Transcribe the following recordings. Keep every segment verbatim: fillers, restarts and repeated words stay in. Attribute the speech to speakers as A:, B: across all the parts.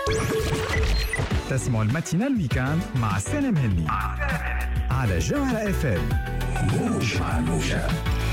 A: تسمعوا الماتينال ويكاند مع سالم هني على جوهرة اف ام. موج مع الموجة.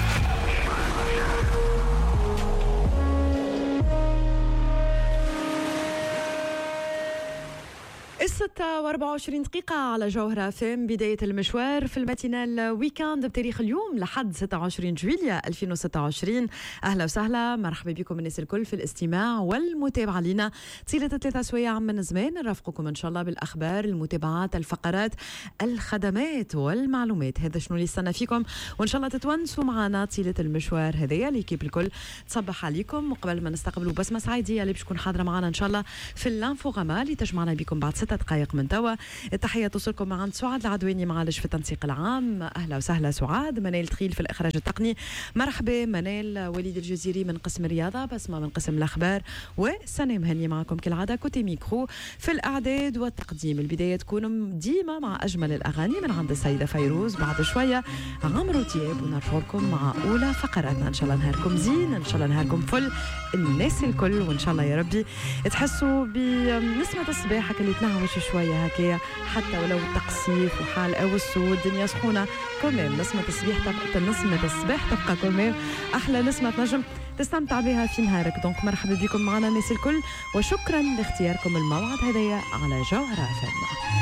B: الستة وأربعة وعشرين دقيقة على جوهرة فيم. بداية المشوار في الماتينال ويكاند بتاريخ اليوم لحد ستة وعشرين جويلية ألفين وستة وعشرين. أهلا وسهلا، مرحبا بكم الناس الكل في الاستماع والمتابعة لنا طيلة ثلاثة سوايع من زمان. نرافقكم إن شاء الله بالأخبار، المتابعات، الفقرات، الخدمات والمعلومات. هذا شنو اللي استنى فيكم، وإن شاء الله تتونسوا معنا طيلة المشوار هذايا. ليكيب الكل تصبح عليكم، وقبل ما نستقبلوا بسمة سعيدية اللي باش تكون حاضرة معنا إن شاء الله في الانفوغاما اللي تجمعنا بكم بعد ستة دقائق من توا. التحية توصلكم مع سعاد العدواني معالج في التنسيق العام. أهلا وسهلا سعاد. منال تخيل في الإخراج التقني. مرحبا منال. وليد الجزيري من قسم الرياضة، بسمة من قسم الأخبار، وسنة مهني معكم كالعادة كوتي ميكرو في الإعداد والتقديم. البداية تكون ديما مع أجمل الأغاني من عند السيدة فيروز، بعد شوية عمرو دياب، ونرجع لكم مع أولى فقراتنا. إن شاء الله نهاركم زين، إن شاء الله نهاركم فل الناس الكل، وإن شاء الله يا ربي تحسوا بنسمة الصباح اللي تنعوش شوية هكايا، حتى ولو التقصيف وحال أو السود الدنيا سخونة كمان. نسمة الصباح تبقى نسمة الصباح تبقى كمان أحلى نسمة نجم تستمتع بها في نهارك. دونك مرحبا بكم معنا الناس الكل، وشكرا لاختياركم الموعد هذايا على جوهرة فم.